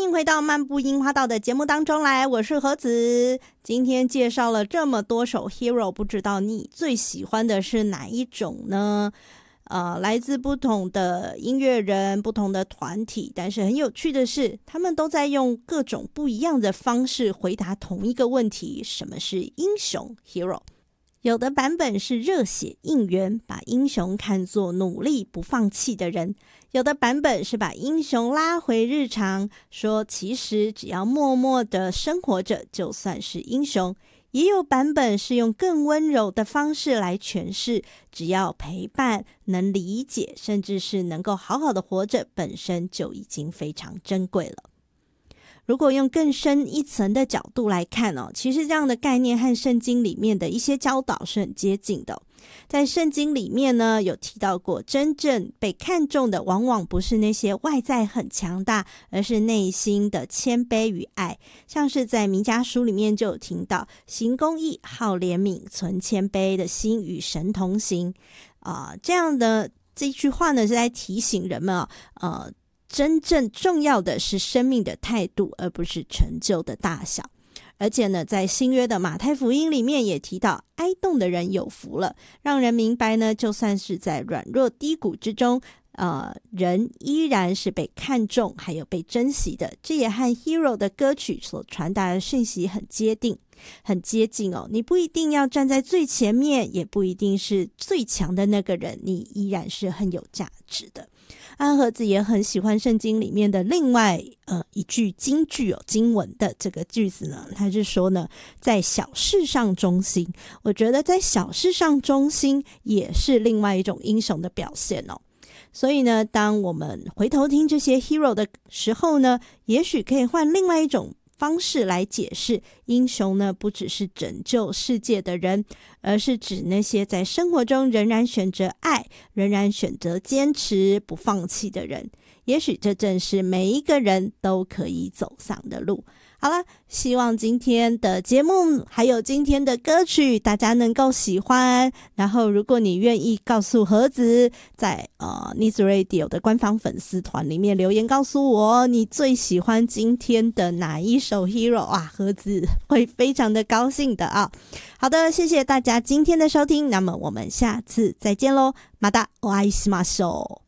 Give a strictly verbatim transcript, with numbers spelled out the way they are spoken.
迎回到漫步樱花道的节目当中来，我是何子。今天介绍了这么多首 Hero， 不知道你最喜欢的是哪一种呢？呃，来自不同的音乐人，不同的团体，但是很有趣的是，他们都在用各种不一样的方式回答同一个问题：什么是英雄 Hero？有的版本是热血应援，把英雄看作努力不放弃的人；有的版本是把英雄拉回日常，说其实只要默默的生活着就算是英雄；也有版本是用更温柔的方式来诠释，只要陪伴、能理解，甚至是能够好好的活着，本身就已经非常珍贵了。如果用更深一层的角度来看哦，其实这样的概念和圣经里面的一些教导是很接近的哦。在圣经里面呢，有提到过，真正被看重的往往不是那些外在很强大，而是内心的谦卑与爱。像是在弥迦书里面就有听到，行公义、好怜悯、存谦卑的心，与神同行。啊、呃，这样的这句话呢，是在提醒人们啊，呃。真正重要的是生命的态度，而不是成就的大小。而且呢，在新约的马太福音里面也提到，哀恸的人有福了，让人明白呢，就算是在软弱低谷之中，呃，人依然是被看重，还有被珍惜的。这也和 Hero 的歌曲所传达的讯息很接近。很接近哦，你不一定要站在最前面，也不一定是最强的那个人，你依然是很有价值的。安和子也很喜欢圣经里面的另外呃一句金句哦，经文的这个句子呢，他是说呢，在小事上忠心。我觉得在小事上忠心也是另外一种英雄的表现哦。所以呢，当我们回头听这些 Hero 的时候呢，也许可以换另外一种方式来解释，英雄呢不只是拯救世界的人，而是指那些在生活中仍然选择爱，仍然选择坚持不放弃的人。也许这正是每一个人都可以走上的路。好了，希望今天的节目还有今天的歌曲大家能够喜欢。然后如果你愿意告诉盒子，在呃 Needs Radio 的官方粉丝团里面留言告诉我你最喜欢今天的哪一首 Hero 啊，盒子会非常的高兴的啊。好的，谢谢大家今天的收听，那么我们下次再见咯。またお会いしましょう。